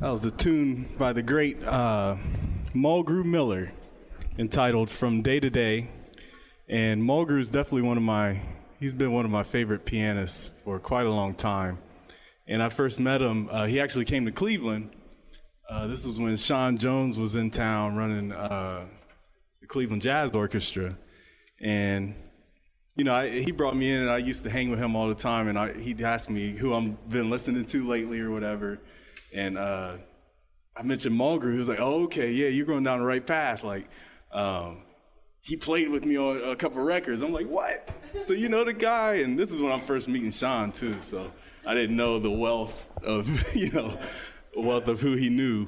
That was a tune by the great Mulgrew Miller entitled From Day to Day. And Mulgrew is definitely he's been one of my favorite pianists for quite a long time. And I first met him, he actually came to Cleveland. This was when Sean Jones was in town running the Cleveland Jazz Orchestra. And, you know, he brought me in and I used to hang with him all the time. And he'd ask me who I've been listening to lately or whatever. And I mentioned Mulgrew. He was like, oh, okay, yeah, you're going down the right path. Like, he played with me on a couple records. I'm like, what? So you know the guy? And this is when I'm first meeting Sean, too. So I didn't know the wealth of, who he knew.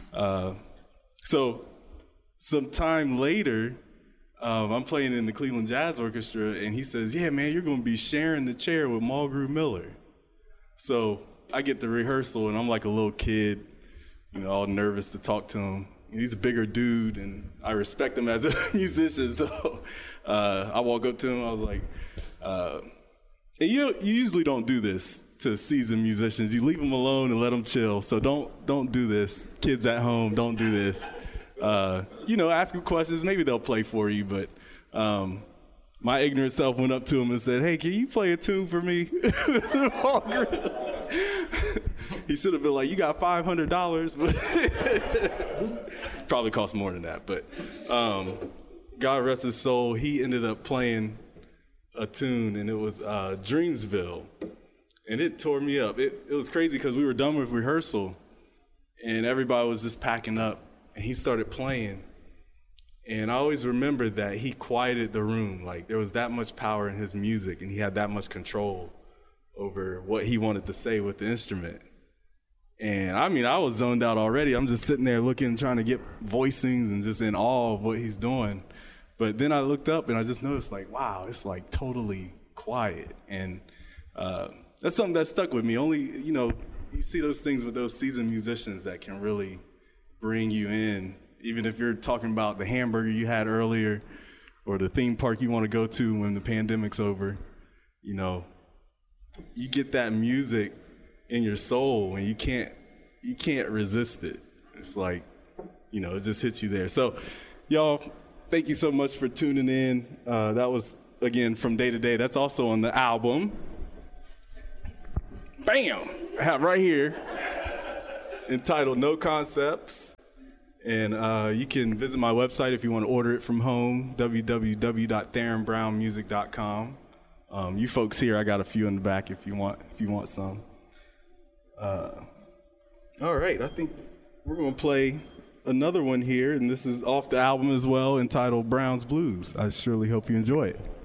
So some time later, I'm playing in the Cleveland Jazz Orchestra, and he says, yeah, man, you're going to be sharing the chair with Mulgrew Miller. So I get to rehearsal, and I'm like a little kid, all nervous to talk to him. He's a bigger dude, and I respect him as a musician. So I walk up to him. I was like, and you usually don't do this to seasoned musicians. You leave them alone and let them chill. So don't do this. Kids at home, don't do this. Ask them questions. Maybe they'll play for you. But my ignorant self went up to him and said, hey, can you play a tune for me? He should have been like, you got $500, but probably cost more than that. But God rest his soul, he ended up playing a tune, and it was Dreamsville, and it tore me up. It was crazy because we were done with rehearsal, and everybody was just packing up, and he started playing. And I always remember that he quieted the room. Like, there was that much power in his music, and he had that much control over what he wanted to say with the instrument. And I was zoned out already. I'm just sitting there looking, trying to get voicings and just in awe of what he's doing. But then I looked up and I just noticed, like, wow, it's like totally quiet. And that's something that stuck with me. Only, you see those things with those seasoned musicians that can really bring you in. Even if you're talking about the hamburger you had earlier or the theme park you want to go to when the pandemic's over, you get that music in your soul and you can't resist it. It's like, it just hits you there. So y'all, thank you so much for tuning in. That was, again, From Day to Day. That's also on the album. Bam! I have right here, entitled No Concepts. And you can visit my website if you want to order it from home, www.theronbrownmusic.com. You folks here, I got a few in the back if you want some. All right, I think we're going to play another one here, and this is off the album as well, entitled Brown's Blues. I surely hope you enjoy it.